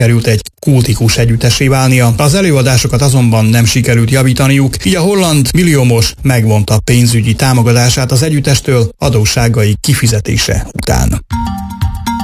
került egy kultikus együttessé válnia. Az előadásokat azonban nem sikerült javítaniuk, így a holland milliómos megvonta pénzügyi támogatását az együttestől adósságai kifizetése után.